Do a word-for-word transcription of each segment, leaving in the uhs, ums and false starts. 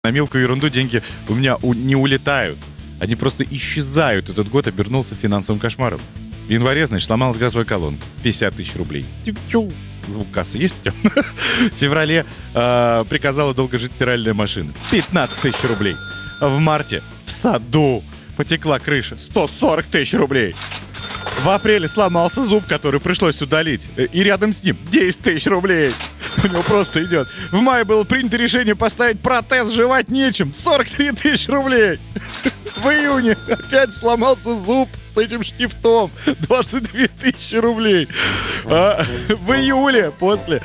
На мелкую ерунду деньги у меня у- не улетают. Они просто исчезают. Этот год обернулся финансовым кошмаром. В январе, значит, сломалась газовая колонка. пятьдесят тысяч рублей. Тю-тю. Звук кассы есть у тебя? В феврале э, приказала долго жить стиральная машина. пятнадцать тысяч рублей. В марте в саду потекла крыша. сто сорок тысяч рублей. В апреле сломался зуб, который пришлось удалить. И рядом с ним десять тысяч рублей. У него просто идет. В мае было принято решение поставить протез, жевать нечем. сорок три тысячи рублей. В июне опять сломался зуб с этим штифтом. двадцать две тысячи рублей. А в июле после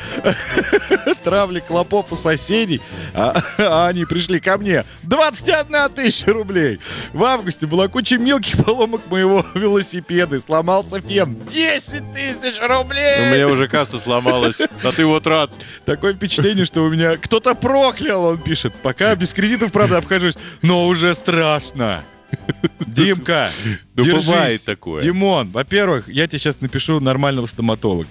травли клопов у соседей, а, а они пришли ко мне, двадцать одна тысяча рублей. В августе была куча мелких поломок моего велосипеда. Сломался фен. десять тысяч рублей. У меня уже касса сломалась, а ты вот рад. Такое впечатление, что у меня кто-то проклял, он пишет. Пока без кредитов, правда, обхожусь, но уже страшно. Димка, Ну, держись. бывает такое. Димон, во-первых, я тебе сейчас напишу нормального стоматолога.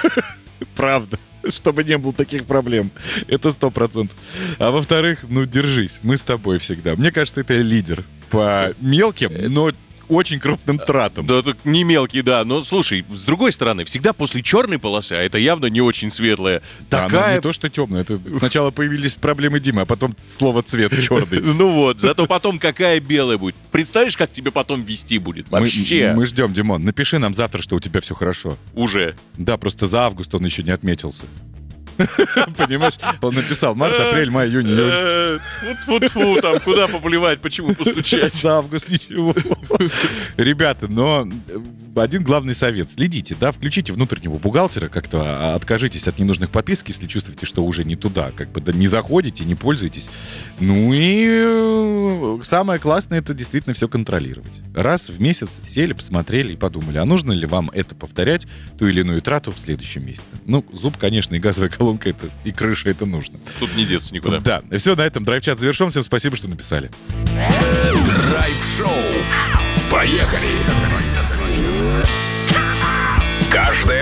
Правда. Чтобы не было таких проблем. Это сто процентов. А во-вторых, ну, держись. Мы с тобой всегда. Мне кажется, это лидер по мелким, но очень крупным тратам. Да, так не мелкий, да. Но слушай, с другой стороны, всегда после черной полосы, а это явно не очень светлая, Да, она такая... не то, что темная. Это сначала появились проблемы Димы, а потом слово цвет черный. Ну вот, зато потом какая белая будет. Представляешь, как тебе потом вести будет? Вообще. Мы, мы ждем, Димон. Напиши нам завтра, что у тебя все хорошо. Уже. Да, просто за август он еще не отметился. Понимаешь? Он написал март, апрель, май, июнь, июль. Фу-фу-фу, там куда поплевать, почему постучать? За август ничего. Ребята, но один главный совет. Следите, да, включите внутреннего бухгалтера, как-то откажитесь от ненужных подписок, если чувствуете, что уже не туда. Как бы да, не заходите, не пользуйтесь. Ну и самое классное — это действительно все контролировать. Раз в месяц сели, посмотрели и подумали, а нужно ли вам это повторять, ту или иную трату в следующем месяце. Ну, зуб, конечно, и газовая колонка это, и крыша — это нужно. Тут не деться никуда. Да, все, на этом драйв-чат завершен. Всем спасибо, что написали. Драйв-шоу. Поехали!